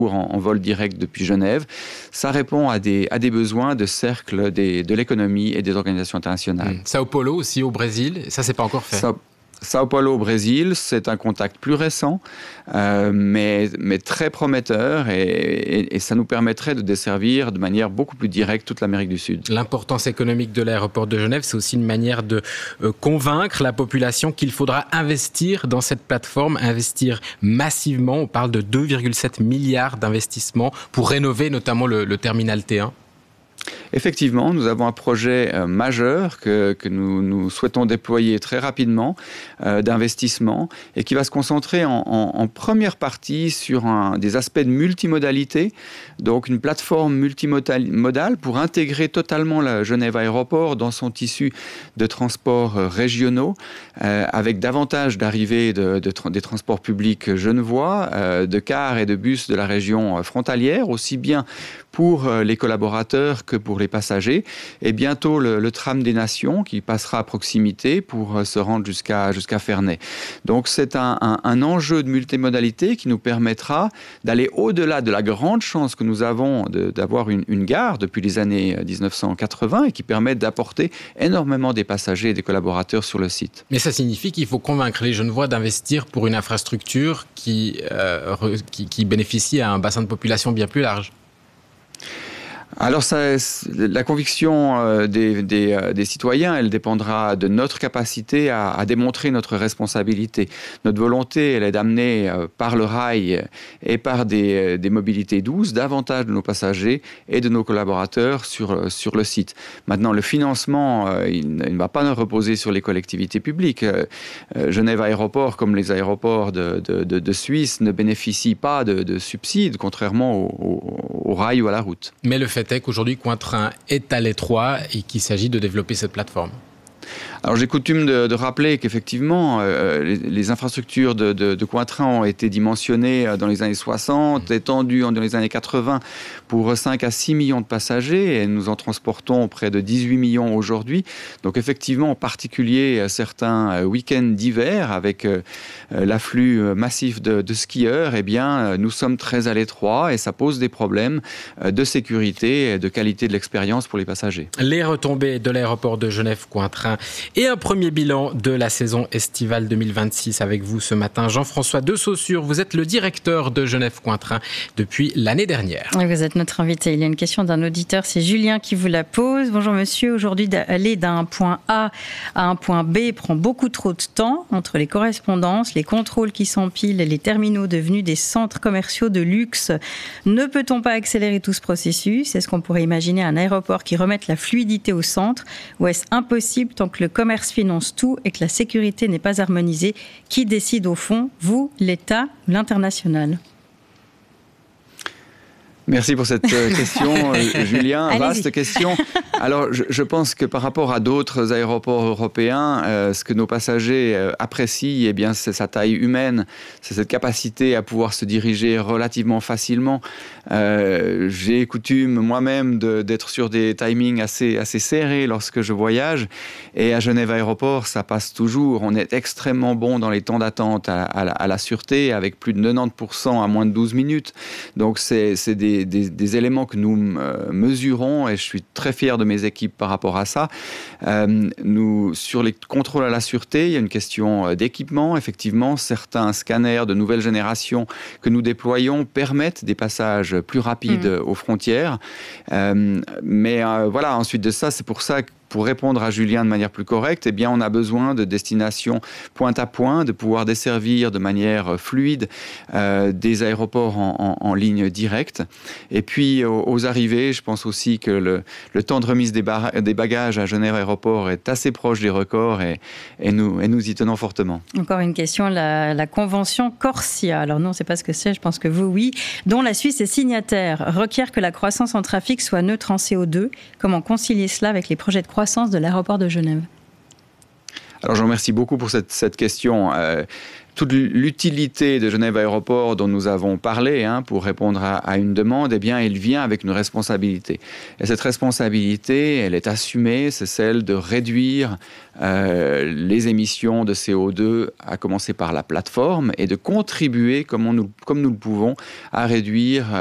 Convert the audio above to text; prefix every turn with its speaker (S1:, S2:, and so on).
S1: en vol direct depuis Genève. Ça répond à des besoins de cercles de l'économie et des organisations internationales.
S2: Sao Paulo aussi au Brésil, ça c'est pas encore fait.
S1: Sao Paulo au Brésil, c'est un contact plus récent, mais très prometteur et ça nous permettrait de desservir de manière beaucoup plus directe toute l'Amérique du Sud.
S2: L'importance économique de l'aéroport de Genève, c'est aussi une manière de convaincre la population qu'il faudra investir dans cette plateforme, investir massivement. On parle de 2,7 milliards d'investissements pour rénover notamment le terminal T1.
S1: Effectivement, nous avons un projet majeur que nous souhaitons déployer très rapidement d'investissement et qui va se concentrer en première partie sur des aspects de multimodalité, donc une plateforme multimodale pour intégrer totalement la Genève Aéroport dans son tissu de transports régionaux avec davantage d'arrivées des transports publics genevois, de cars et de bus de la région frontalière, aussi bien pour les collaborateurs que pour les passagers, et bientôt le tram des nations qui passera à proximité pour se rendre jusqu'à Ferney. Donc c'est un enjeu de multimodalité qui nous permettra d'aller au-delà de la grande chance que nous avons d'avoir une gare depuis les années 1980 et qui permet d'apporter énormément des passagers et des collaborateurs sur le site.
S2: Mais ça signifie qu'il faut convaincre les Genevois d'investir pour une infrastructure qui bénéficie à un bassin de population bien plus large.
S1: Alors, la conviction des citoyens, elle dépendra de notre capacité à démontrer notre responsabilité. Notre volonté, elle est d'amener par le rail et par des mobilités douces davantage de nos passagers et de nos collaborateurs sur le site. Maintenant, le financement, il ne va pas reposer sur les collectivités publiques. Genève Aéroport, comme les aéroports de Suisse, ne bénéficient pas de subsides, contrairement au rail ou à la route.
S2: Mais le fait est qu'aujourd'hui, Cointrain est à l'étroit et qu'il s'agit de développer cette plateforme.
S1: Alors j'ai coutume de rappeler qu'effectivement les infrastructures de Cointrain ont été dimensionnées dans les années 60, étendues dans les années 80 pour 5 à 6 millions de passagers et nous en transportons près de 18 millions aujourd'hui. Donc effectivement, en particulier certains week-ends d'hiver avec l'afflux massif de skieurs, eh bien nous sommes très à l'étroit et ça pose des problèmes de sécurité et de qualité de l'expérience pour les passagers.
S2: Les retombées de l'aéroport de Genève-Cointrain et un premier bilan de la saison estivale 2026 avec vous ce matin. Jean-François de Saussure, vous êtes le directeur de Genève-Cointrain depuis l'année dernière.
S3: Et vous êtes notre invité. Il y a une question d'un auditeur, c'est Julien qui vous la pose. Bonjour monsieur, aujourd'hui d'aller d'un point A à un point B prend beaucoup trop de temps entre les correspondances, les contrôles qui s'empilent et les terminaux devenus des centres commerciaux de luxe. Ne peut-on pas accélérer tout ce processus ? Est-ce qu'on pourrait imaginer un aéroport qui remette la fluidité au centre ou est-ce impossible tant que le commerce finance tout et que la sécurité n'est pas harmonisée? Qui décide au fond, vous, l'État ou l'international?
S1: Merci pour cette question, Julien.
S3: Allez-y.
S1: Vaste question. Alors, je pense que par rapport à d'autres aéroports européens, ce que nos passagers apprécient, eh bien, c'est sa taille humaine, c'est cette capacité à pouvoir se diriger relativement facilement. J'ai coutume moi-même d'être sur des timings assez serrés lorsque je voyage. Et à Genève Aéroport, ça passe toujours. On est extrêmement bon dans les temps d'attente à la sûreté, avec plus de 90% à moins de 12 minutes. Donc, c'est des éléments que nous mesurons et je suis très fier de mes équipes par rapport à ça. Sur les contrôles à la sûreté, il y a une question d'équipement. Effectivement, certains scanners de nouvelle génération que nous déployons permettent des passages plus rapides aux frontières. Mais voilà, ensuite de ça, c'est pour ça que pour répondre à Julien de manière plus correcte, eh bien, on a besoin de destinations point à point, de pouvoir desservir de manière fluide des aéroports en ligne directe. Et puis, aux arrivées, je pense aussi que le temps de remise des bagages à Genève Aéroport est assez proche des records et nous y tenons fortement.
S3: Encore une question, la convention Corsia. Alors non, c'est pas ce que c'est, je pense que vous, oui. Dont la Suisse est signataire, requiert que la croissance en trafic soit neutre en CO2. Comment concilier cela avec les projets de croissance de l'aéroport de Genève ?
S1: Alors, je vous remercie beaucoup pour cette question. Toute l'utilité de Genève Aéroport dont nous avons parlé pour répondre à une demande, eh bien, elle vient avec une responsabilité. Et cette responsabilité, elle est assumée, c'est celle de réduire les émissions de CO2, à commencer par la plateforme, et de contribuer, comme nous le pouvons, à réduire